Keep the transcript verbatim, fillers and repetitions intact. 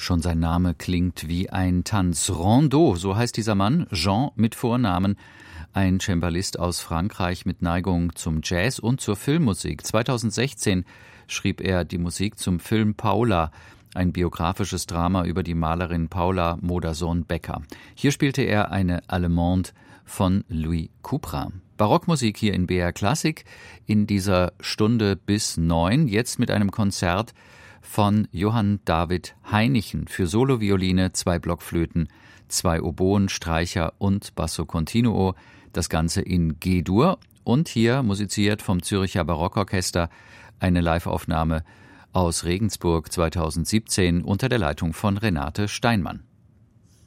Schon sein Name klingt wie ein Tanz. Rondeau, so heißt dieser Mann, Jean mit Vornamen. Ein Cembalist aus Frankreich mit Neigung zum Jazz und zur Filmmusik. zweitausendsechzehn schrieb er die Musik zum Film Paula, ein biografisches Drama über die Malerin Paula Modersohn-Becker. Hier spielte er eine Allemande von Louis Couperin. Barockmusik hier in B R Klassik in dieser Stunde bis neun, jetzt mit einem Konzert von Johann David Heinichen für Solovioline, zwei Blockflöten, zwei Oboen, Streicher und Basso Continuo, das Ganze in G-Dur und hier musiziert vom Zürcher Barockorchester eine Liveaufnahme aus Regensburg zweitausendsiebzehn unter der Leitung von Renate Steinmann.